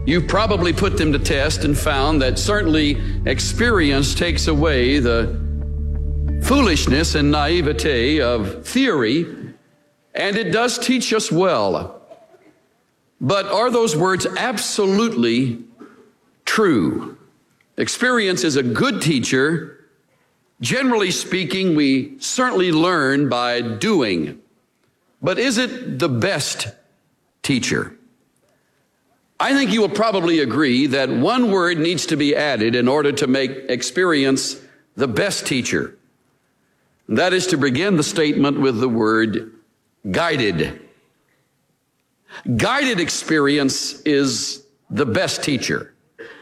You've probably put them to test and found that certainly experience takes away the foolishness and naivete of theory, and it does teach us well. But are those words absolutely true? Experience is a good teacher. Generally speaking, we certainly learn by doing. But is it the best teacher? I think you will probably agree that one word needs to be added in order to make experience the best teacher. And that is to begin the statement with the word guided. Guided experience is the best teacher.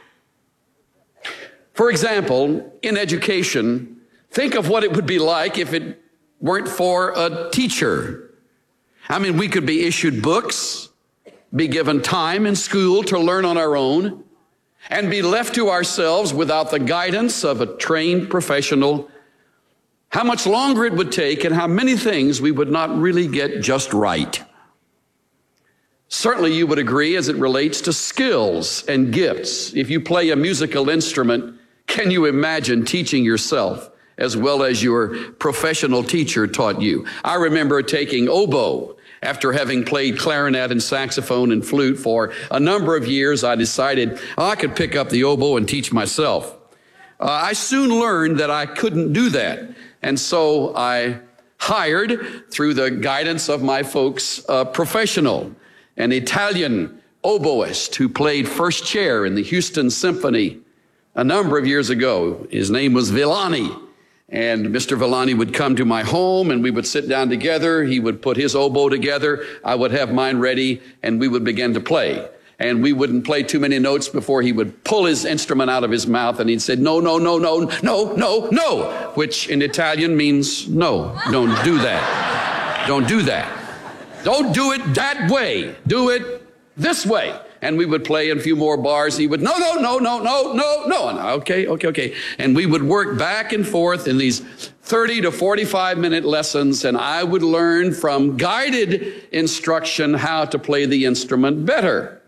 For example, in education, think of what it would be like if it weren't for a teacher. I mean, we could be issued books, be given time in school to learn on our own, and be left to ourselves without the guidance of a trained professional. How much longer it would take and how many things we would not really get just right. Certainly you would agree as it relates to skills and gifts. If you play a musical instrument, can you imagine teaching yourself as well as your professional teacher taught you? I remember taking oboe. After having played clarinet and saxophone and flute for a number of years, I decided I could pick up the oboe and teach myself. I soon learned that I couldn't do that. And so I hired, through the guidance of my folks, a professional, an Italian oboist who played first chair in the Houston Symphony a number of years ago. His name was Villani. And Mr. Villani would come to my home and we would sit down together. He would put his oboe together. I would have mine ready and we would begin to play. And we wouldn't play too many notes before he would pull his instrument out of his mouth and he'd say, no, no, no, no, no, no, no, which in Italian means no, don't do that. Don't do that. Don't do it that way. Do it this way. And we would play a few more bars. He would, no, no, no, no, no, no, no. And okay. And we would work back and forth in these 30 to 45-minute lessons, and I would learn from guided instruction how to play the instrument better.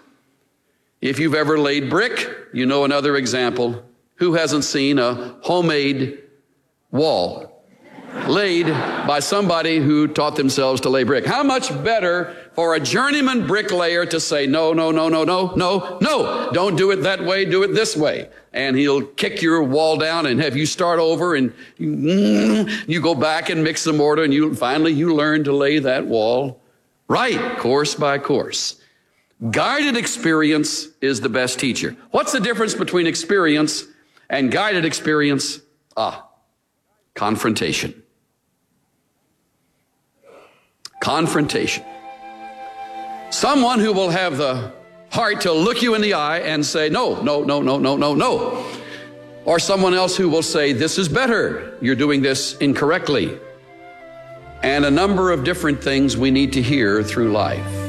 If you've ever laid brick, you know another example. Who hasn't seen a homemade wall laid by somebody who taught themselves to lay brick? How much better for a journeyman bricklayer to say, no, no, no, no, no, no, no, don't do it that way, do it this way. And he'll kick your wall down and have you start over and you go back and mix the mortar and finally you learn to lay that wall right, course by course. Guided experience is the best teacher. What's the difference between experience and guided experience? Confrontation. Confrontation. Someone who will have the heart to look you in the eye and say, no, no, no, no, no, no, no. Or someone else who will say, this is better. You're doing this incorrectly. And a number of different things we need to hear through life.